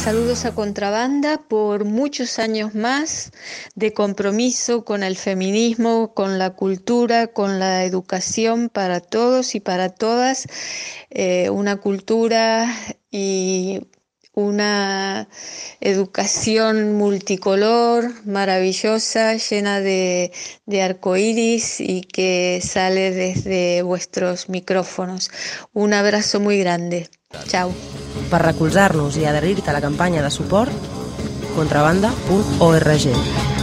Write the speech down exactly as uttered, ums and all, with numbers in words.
saludos a Contrabanda por muchos años más de compromiso con el feminismo, con la cultura, con la educación para todos y para todas, eh, una cultura y una educación multicolor, maravillosa, llena de, de arcoíris y que sale desde vuestros micrófonos. Un abrazo muy grande. Chao. Per recolzar-nos i adherir-te a la campanya de suport, contrabanda punt org.